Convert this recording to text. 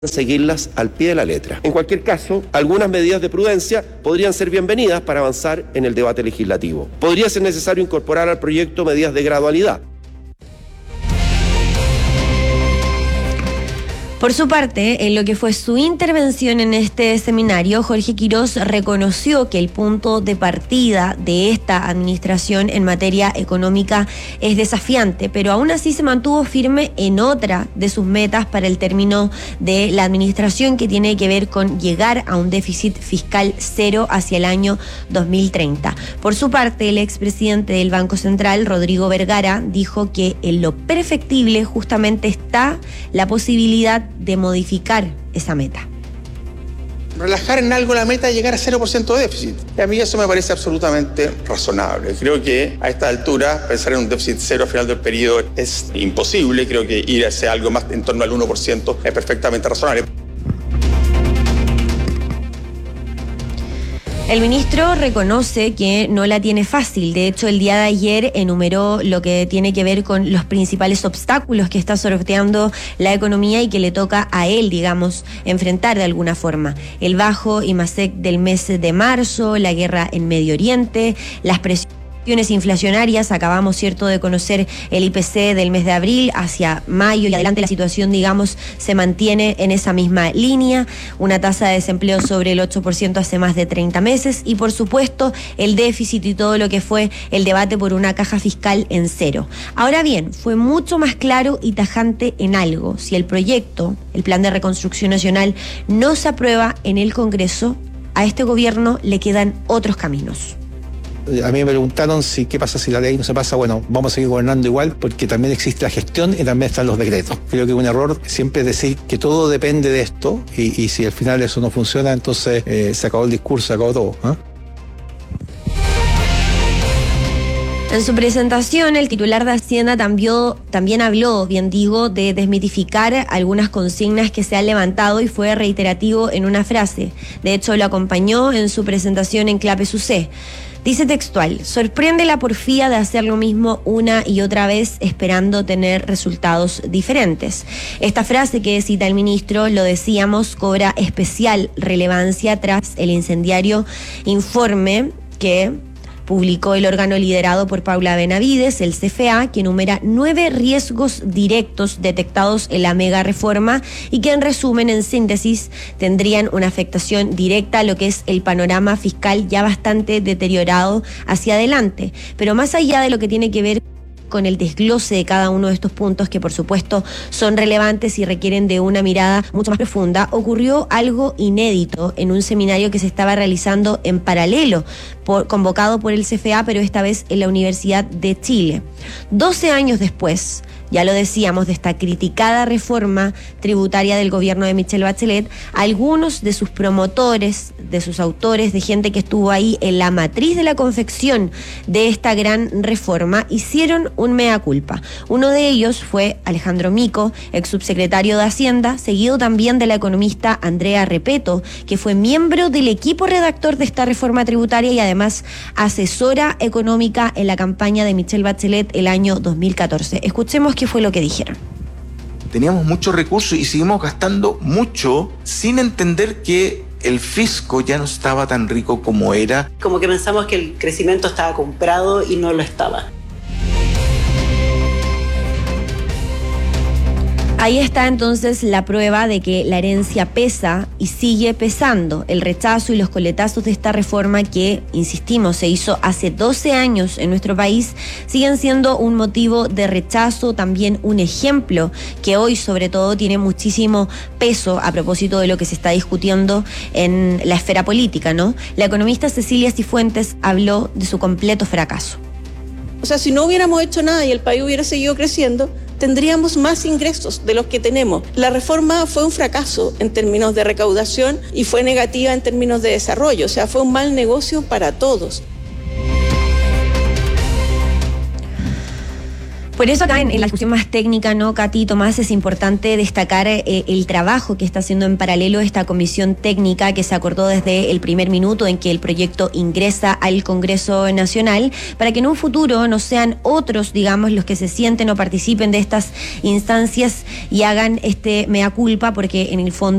seguirlas al pie de la letra. En cualquier caso, algunas medidas de prudencia podrían ser bienvenidas para avanzar en el debate legislativo. Podría ser necesario incorporar al proyecto medidas de gradualidad. Por su parte, en lo que fue su intervención en este seminario, Jorge Quirós reconoció que el punto de partida de esta administración en materia económica es desafiante, pero aún así se mantuvo firme en otra de sus metas para el término de la administración, que tiene que ver con llegar a un déficit fiscal cero hacia el año 2030. Por su parte, el expresidente del Banco Central, Rodrigo Vergara, dijo que en lo perfectible justamente está la posibilidad de modificar esa meta. Relajar en algo la meta de llegar a 0% de déficit. Y a mí eso me parece absolutamente razonable. Creo que a esta altura pensar en un déficit cero al final del periodo es imposible. Creo que ir hacia algo más en torno al 1% es perfectamente razonable. El ministro reconoce que no la tiene fácil. De hecho, el día de ayer enumeró lo que tiene que ver con los principales obstáculos que está sorteando la economía y que le toca a él, digamos, enfrentar de alguna forma. El bajo IMASEC del mes de marzo, la guerra en Medio Oriente, las presiones inflacionarias. Acabamos, cierto, de conocer el IPC del mes de abril. Hacia mayo y adelante la situación, digamos, se mantiene en esa misma línea. Una tasa de desempleo sobre el 8% hace más de 30 meses y, por supuesto, el déficit y todo lo que fue el debate por una caja fiscal en cero. Ahora bien, fue mucho más claro y tajante en algo. Si el proyecto, el Plan de Reconstrucción Nacional, no se aprueba en el Congreso, a este gobierno le quedan otros caminos. A mí me preguntaron qué pasa si la ley no se pasa. Bueno, vamos a seguir gobernando igual porque también existe la gestión y también están los decretos. Creo que un error siempre es decir que todo depende de esto y si al final eso no funciona, entonces se acabó el discurso, se acabó todo, ¿eh? En su presentación, el titular de Hacienda también habló, bien digo, de desmitificar algunas consignas que se han levantado y fue reiterativo en una frase. De hecho, lo acompañó en su presentación en Clape Sucé. Dice textual: sorprende la porfía de hacer lo mismo una y otra vez esperando tener resultados diferentes. Esta frase que cita el ministro, lo decíamos, cobra especial relevancia tras el incendiario informe que publicó el órgano liderado por Paula Benavides, el CFA, que enumera 9 riesgos directos detectados en la mega reforma y que, en resumen, en síntesis, tendrían una afectación directa a lo que es el panorama fiscal ya bastante deteriorado hacia adelante. Pero más allá de lo que tiene que ver con el desglose de cada uno de estos puntos, que por supuesto son relevantes y requieren de una mirada mucho más profunda, ocurrió algo inédito en un seminario que se estaba realizando en paralelo, convocado por el CFA, pero esta vez en la Universidad de Chile. 12 años después, ya lo decíamos, de esta criticada reforma tributaria del gobierno de Michelle Bachelet, algunos de sus promotores, de sus autores, de gente que estuvo ahí en la matriz de la confección de esta gran reforma, hicieron un mea culpa. Uno de ellos fue Alejandro Mico, ex subsecretario de Hacienda, seguido también de la economista Andrea Repeto, que fue miembro del equipo redactor de esta reforma tributaria y además asesora económica en la campaña de Michelle Bachelet el año 2014. Escuchemos qué fue lo que dijeron. Teníamos muchos recursos y seguimos gastando mucho sin entender que el fisco ya no estaba tan rico como era. Como que pensamos que el crecimiento estaba comprado y no lo estaba. Ahí está entonces la prueba de que la herencia pesa y sigue pesando. El rechazo y los coletazos de esta reforma que, insistimos, se hizo hace 12 años en nuestro país, siguen siendo un motivo de rechazo, también un ejemplo que hoy sobre todo tiene muchísimo peso a propósito de lo que se está discutiendo en la esfera política, ¿no? La economista Cecilia Cifuentes habló de su completo fracaso. O sea, si no hubiéramos hecho nada y el país hubiera seguido creciendo, tendríamos más ingresos de los que tenemos. La reforma fue un fracaso en términos de recaudación y fue negativa en términos de desarrollo. O sea, fue un mal negocio para todos. Por eso acá en la discusión más técnica, ¿no, Katy, Tomás? Es importante destacar el trabajo que está haciendo en paralelo esta comisión técnica que se acordó desde el primer minuto en que el proyecto ingresa al Congreso Nacional, para que en un futuro no sean otros, digamos, los que se sienten o participen de estas instancias y hagan este mea culpa, porque en el fondo